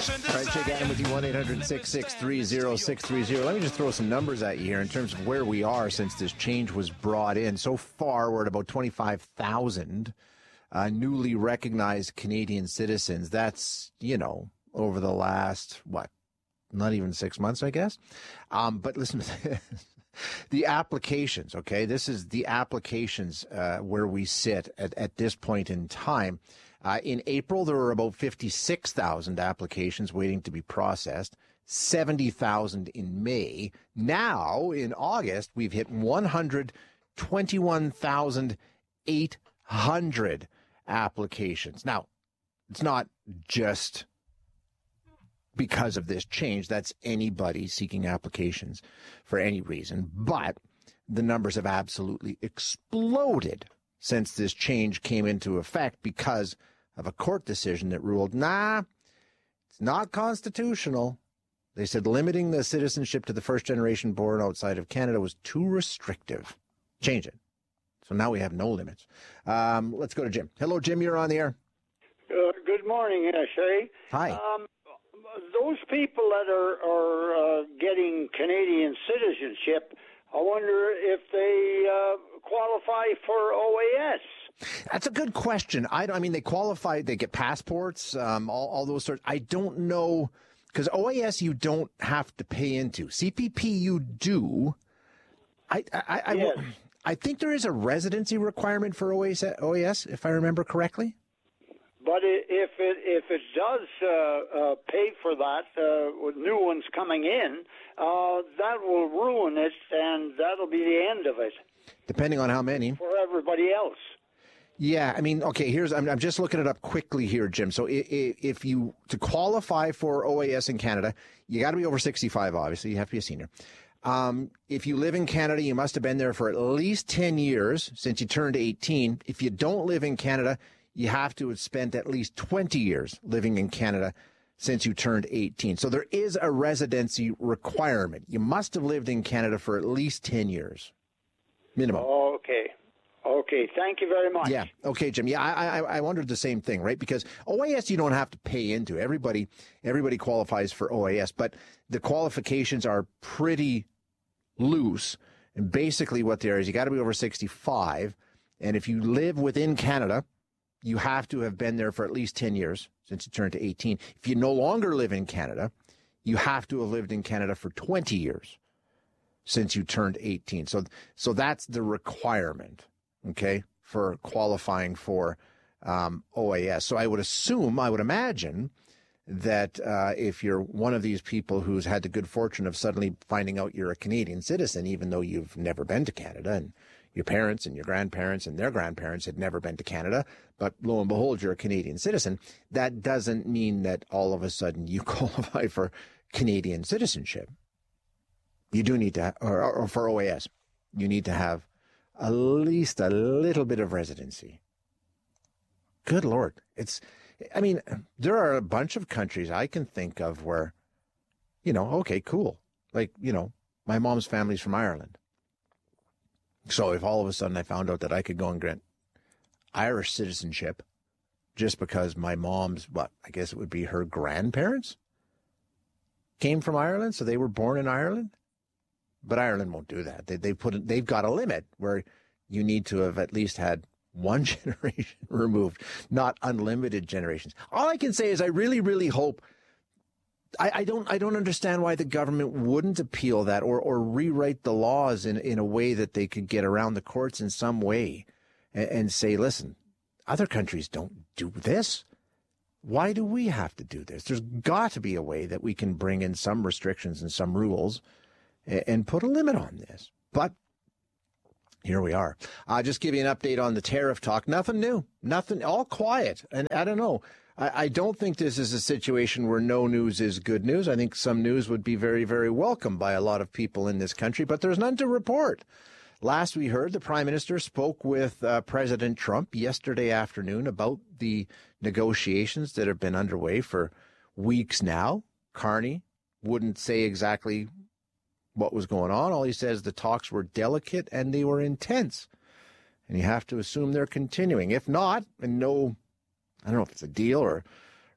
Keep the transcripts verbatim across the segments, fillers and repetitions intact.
All right, check in with you, one eight hundred six six three zero six three zero. Let me just throw some numbers at you here in terms of where we are since this change was brought in. So far, we're at about twenty-five thousand uh, newly recognized Canadian citizens. That's, you know, over the last, what, not even six months, I guess. Um, but listen to this. The applications, okay? This is the applications uh, where we sit at, at this point in time. Uh, in April, there were about fifty-six thousand applications waiting to be processed, seventy thousand in May. Now, in August, we've hit one hundred twenty-one thousand eight hundred applications. Now, it's not just because of this change. That's anybody seeking applications for any reason. But the numbers have absolutely exploded since this change came into effect because of a court decision that ruled, nah, it's not constitutional. They said limiting the citizenship to the first generation born outside of Canada was too restrictive. Change it. So now we have no limits. Um, let's go to Jim. Hello, Jim. You're on the air. Uh, good morning, Shay. Hi. Um, those people that are, are uh, getting Canadian citizenship, I wonder if they uh, qualify for O A S. That's a good question. I, I mean, they qualify, they get passports, um, all, all those sorts. I don't know, because O A S you don't have to pay into. C P P you do. I, I, I, yes. I, I think there is a residency requirement for O A S, O A S, if I remember correctly. But if it if it does uh, uh, pay for that, uh, with new ones coming in, uh, that will ruin it, and that'll be the end of it. Depending on how many. For everybody else. Yeah, I mean, okay, here's, I'm, I'm just looking it up quickly here, Jim. So if, if you, to qualify for O A S in Canada, you got to be over sixty-five, obviously. You have to be a senior. Um, if you live in Canada, you must have been there for at least ten years since you turned eighteen. If you don't live in Canada, you have to have spent at least twenty years living in Canada since you turned eighteen. So there is a residency requirement. You must have lived in Canada for at least ten years, minimum. Okay. Okay, thank you very much. Yeah, okay, Jim. Yeah, I, I I wondered the same thing, right? Because O A S you don't have to pay into. Everybody everybody qualifies for O A S, but the qualifications are pretty loose. And basically what there is, you got to be over sixty-five, and if you live within Canada, you have to have been there for at least ten years since you turned to eighteen. If you no longer live in Canada, you have to have lived in Canada for twenty years since you turned eighteen. So so that's the requirement. Okay, for qualifying for um, O A S. So I would assume, I would imagine that uh, if you're one of these people who's had the good fortune of suddenly finding out you're a Canadian citizen, even though you've never been to Canada, and your parents and your grandparents and their grandparents had never been to Canada, but lo and behold, you're a Canadian citizen, that doesn't mean that all of a sudden you qualify for Canadian citizenship. You do need to, or, or for O A S, you need to have at least a little bit of residency. Good Lord. It's, I mean, there are a bunch of countries I can think of where, you know, okay, cool. Like, you know, my mom's family's from Ireland. So if all of a sudden I found out that I could go and grant Irish citizenship just because my mom's, what, I guess it would be her grandparents came from Ireland, so they were born in Ireland. But Ireland won't do that. They they put they've got a limit where you need to have at least had one generation removed, not unlimited generations. All I can say is I really, really hope. I, I don't I don't understand why the government wouldn't appeal that or or rewrite the laws in in a way that they could get around the courts in some way, and, and say, listen, other countries don't do this. Why do we have to do this? There's got to be a way that we can bring in some restrictions and some rules and put a limit on this. But here we are. I'll just give you an update on the tariff talk. Nothing new. Nothing. All quiet. And I don't know. I, I don't think this is a situation where no news is good news. I think some news would be very, very welcome by a lot of people in this country, but there's none to report. Last we heard, the Prime Minister spoke with uh, President Trump yesterday afternoon about the negotiations that have been underway for weeks now. Carney wouldn't say exactly what was going on. All he says, the talks were delicate and they were intense. And you have to assume they're continuing. If not, and no, I don't know if it's a deal or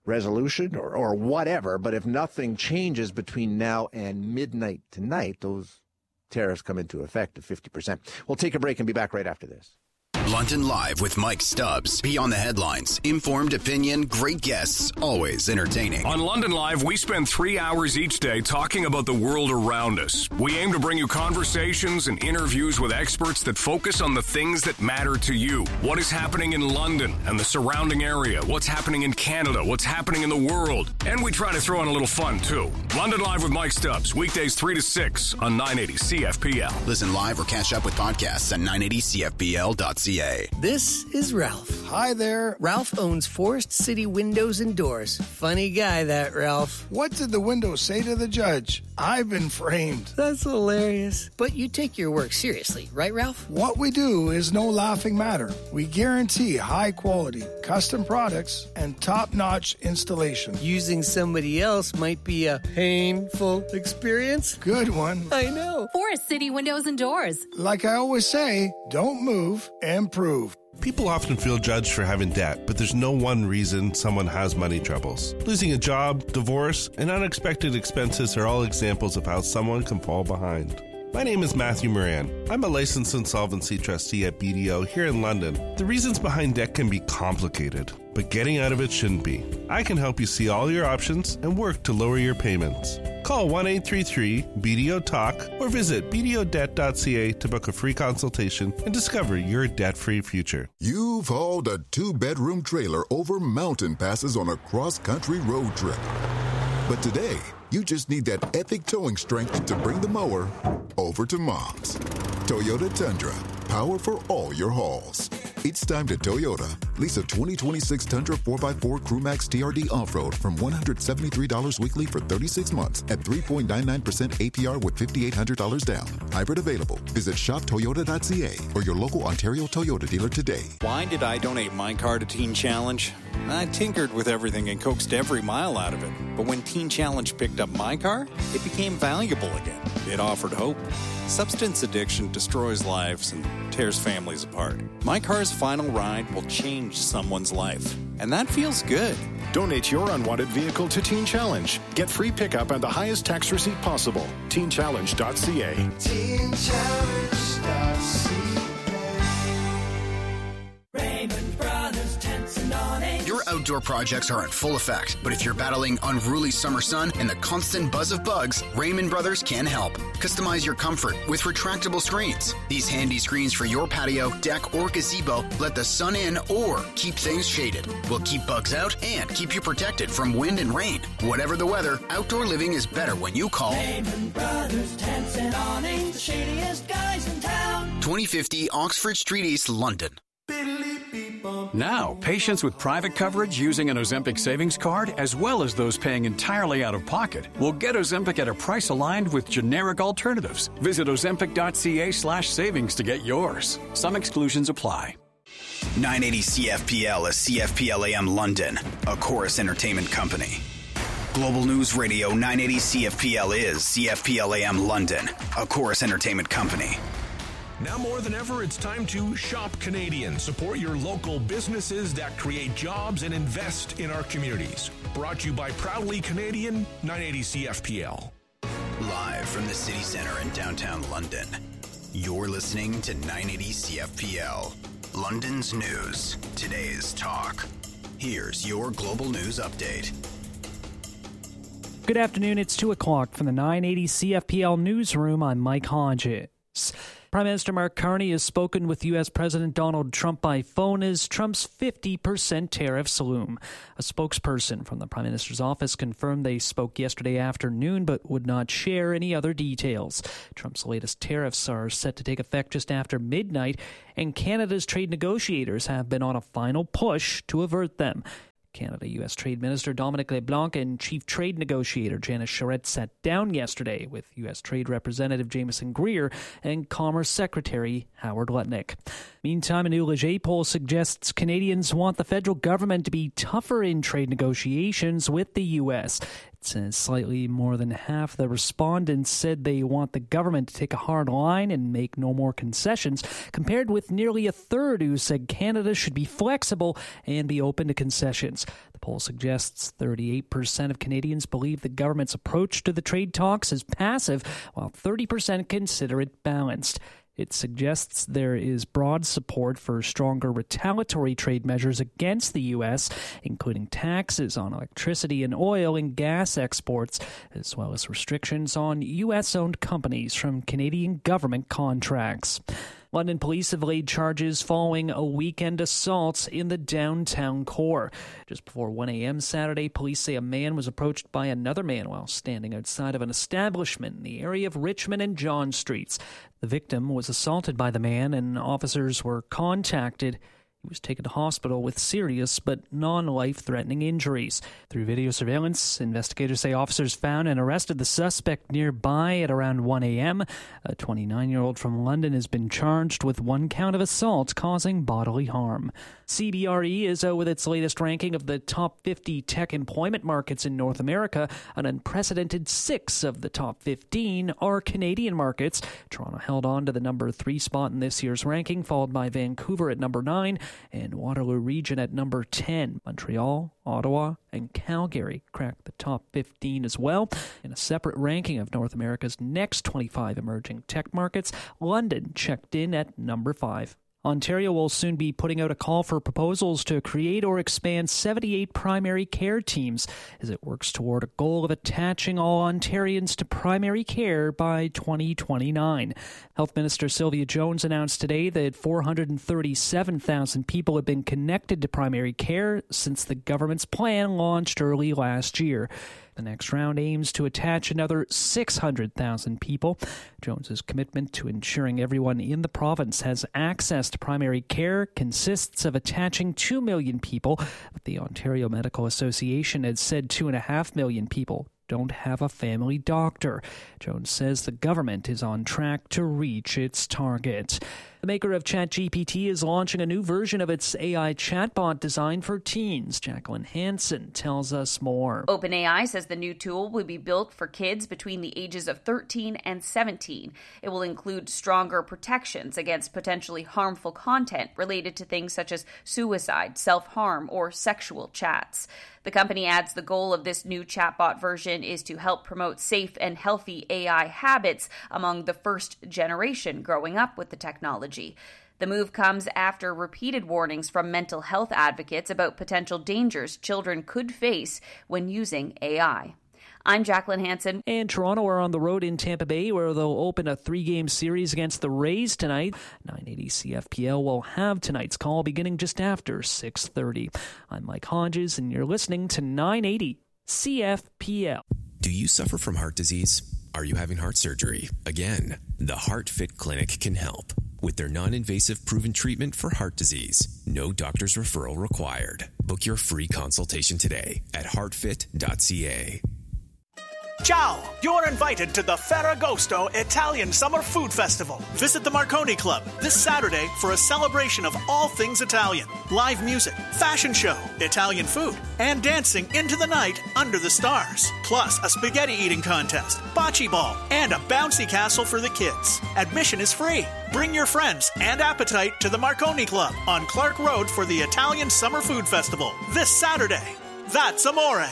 resolution or, or whatever. But if nothing changes between now and midnight tonight, those tariffs come into effect at fifty percent. We'll take a break and be back right after this. London Live with Mike Stubbs. Beyond the headlines, informed opinion, great guests, always entertaining. On London Live, we spend three hours each day talking about the world around us. We aim to bring you conversations and interviews with experts that focus on the things that matter to you. What is happening in London and the surrounding area? What's happening in Canada? What's happening in the world? And we try to throw in a little fun, too. London Live with Mike Stubbs, weekdays three to six on nine eighty C F P L. Listen live or catch up with podcasts at nine eighty C F P L dot C A. This is Ralph. Hi there. Ralph owns Forest City Windows and Doors. Funny guy, that Ralph. What did the window say to the judge? I've been framed. That's hilarious. But you take your work seriously, right, Ralph? What we do is no laughing matter. We guarantee high quality, custom products, and top-notch installation. Using somebody else might be a painful experience. Good one. I know. Forest City Windows and Doors. Like I always say, don't move, improve. People often feel judged for having debt, but there's no one reason someone has money troubles. Losing a job, divorce, and unexpected expenses are all examples of how someone can fall behind. My name is Matthew Moran. I'm a licensed insolvency trustee at B D O here in London. The reasons behind debt can be complicated, but getting out of it shouldn't be. I can help you see all your options and work to lower your payments. Call one eight three three B D O talk or visit b d o debt dot c a to book a free consultation and discover your debt-free future. You've hauled a two-bedroom trailer over mountain passes on a cross-country road trip. But today, you just need that epic towing strength to bring the mower over to Mom's. Toyota Tundra, power for all your hauls. It's time to Toyota. Lease a twenty twenty-six Tundra four by four Crewmax T R D Off-Road from one hundred seventy-three dollars weekly for thirty-six months at three point nine nine percent A P R with five thousand eight hundred dollars down. Hybrid available. Visit shop toyota dot c a or your local Ontario Toyota dealer today. Why did I donate my car to Teen Challenge? I tinkered with everything and coaxed every mile out of it. But when Teen Challenge picked up my car, it became valuable again. It offered hope. Substance addiction destroys lives and tears families apart. My car's final ride will change someone's life, and that feels good. Donate your unwanted vehicle to Teen Challenge. Get free pickup and the highest tax receipt possible. teen challenge dot c a. teen challenge dot c a. Raymond Brothers Tents and Awnings. Your outdoor projects are in full effect, but if you're battling unruly summer sun and the constant buzz of bugs, Raymond Brothers can help. Customize your comfort with retractable screens. These handy screens for your patio, deck, or gazebo let the sun in or keep things shaded. Will keep bugs out and keep you protected from wind and rain. Whatever the weather, outdoor living is better when you call Raymond Brothers Tents and Awnings, the shadiest guys in town. twenty fifty Oxford Street East, London. Now, patients with private coverage using an Ozempic savings card, as well as those paying entirely out of pocket, will get Ozempic at a price aligned with generic alternatives. Visit ozempic dot c a slash savings to get yours. Some exclusions apply. nine eighty C F P L is C F P L A M London, a Chorus Entertainment company. Global News Radio nine eighty C F P L is C F P L A M London, a Chorus Entertainment company. Now more than ever, it's time to shop Canadian. Support your local businesses that create jobs and invest in our communities. Brought to you by Proudly Canadian, nine eighty C F P L. Live from the City Centre in downtown London, you're listening to nine eighty C F P L. London's news, today's talk. Here's your global news update. Good afternoon, it's two o'clock from the nine eighty C F P L newsroom. I'm Mike Hodges. Prime Minister Mark Carney has spoken with U S. President Donald Trump by phone as Trump's fifty percent tariffs loom. A spokesperson from the Prime Minister's office confirmed they spoke yesterday afternoon but would not share any other details. Trump's latest tariffs are set to take effect just after midnight, and Canada's trade negotiators have been on a final push to avert them. Canada-U S. Trade Minister Dominic LeBlanc and Chief Trade Negotiator Janice Charette sat down yesterday with U S. Trade Representative Jameson Greer and Commerce Secretary Howard Lutnick. Meantime, a new Leger poll suggests Canadians want the federal government to be tougher in trade negotiations with the U S. It says slightly more than half the respondents said they want the government to take a hard line and make no more concessions, compared with nearly a third who said Canada should be flexible and be open to concessions. The poll suggests thirty-eight percent of Canadians believe the government's approach to the trade talks is passive, while thirty percent consider it balanced. It suggests there is broad support for stronger retaliatory trade measures against the U S, including taxes on electricity and oil and gas exports, as well as restrictions on U S-owned companies from Canadian government contracts. London police have laid charges following a weekend assault in the downtown core. Just before one a.m. Saturday, police say a man was approached by another man while standing outside of an establishment in the area of Richmond and John Streets. The victim was assaulted by the man, and officers were contacted. He was taken to hospital with serious but non-life-threatening injuries. Through video surveillance, investigators say officers found and arrested the suspect nearby at around one a.m. A twenty-nine-year-old from London has been charged with one count of assault causing bodily harm. C B R E is out with its latest ranking of the top fifty tech employment markets in North America. An unprecedented six of the top fifteen are Canadian markets. Toronto held on to the number three spot in this year's ranking, followed by Vancouver at number nine and Waterloo Region at number ten. Montreal, Ottawa, and Calgary cracked the top fifteen as well. In a separate ranking of North America's next twenty-five emerging tech markets, London checked in at number five. Ontario will soon be putting out a call for proposals to create or expand seventy-eight primary care teams as it works toward a goal of attaching all Ontarians to primary care by twenty twenty-nine. Health Minister Sylvia Jones announced today that four hundred thirty-seven thousand people have been connected to primary care since the government's plan launched early last year. The next round aims to attach another six hundred thousand people. Jones's commitment to ensuring everyone in the province has access to primary care consists of attaching two million people, but the Ontario Medical Association had said two point five million people don't have a family doctor. Jones says the government is on track to reach its target. The maker of ChatGPT is launching a new version of its A I chatbot designed for teens. Jacqueline Hansen tells us more. OpenAI says the new tool will be built for kids between the ages of thirteen and seventeen. It will include stronger protections against potentially harmful content related to things such as suicide, self-harm, or sexual chats. The company adds the goal of this new chatbot version is to help promote safe and healthy A I habits among the first generation growing up with the technology. The move comes after repeated warnings from mental health advocates about potential dangers children could face when using A I. I'm Jacqueline Hansen. And Toronto are on the road in Tampa Bay, where they'll open a three-game series against the Rays tonight. nine eighty C F P L will have tonight's call beginning just after six thirty. I'm Mike Hodges, and you're listening to nine eighty C F P L. Do you suffer from heart disease? Are you having heart surgery? Again, the HeartFit Clinic can help. With their non-invasive proven treatment for heart disease, no doctor's referral required. Book your free consultation today at heart fit dot c a. Ciao! You're invited to the Ferragosto Italian Summer Food Festival. Visit the Marconi Club this Saturday for a celebration of all things Italian. Live music, fashion show, Italian food, and dancing into the night under the stars. Plus a spaghetti eating contest, bocce ball, and a bouncy castle for the kids. Admission is free. Bring your friends and appetite to the Marconi Club on Clark Road for the Italian Summer Food Festival this Saturday. That's amore.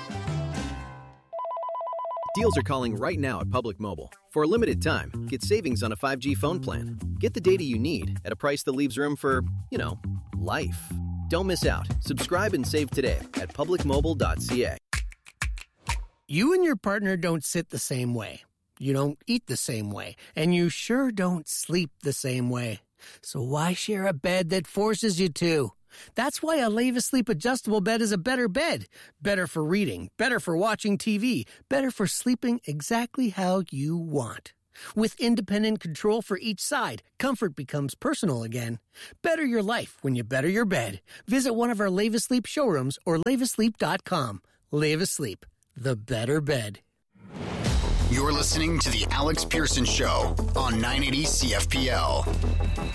Deals are calling right now at Public Mobile. For a limited time, get savings on a five G phone plan. Get the data you need at a price that leaves room for, you know, life. Don't miss out. Subscribe and save today at public mobile dot c a. You and your partner don't sit the same way. You don't eat the same way. And you sure don't sleep the same way. So why share a bed that forces you to? That's why a Leva Sleep adjustable bed is a better bed. Better for reading, better for watching T V, better for sleeping exactly how you want. With independent control for each side, comfort becomes personal again. Better your life when you better your bed. Visit one of our Leva Sleep showrooms or leva sleep dot com. Leva Sleep, the better bed. You're listening to The Alex Pearson Show on nine eighty C F P L.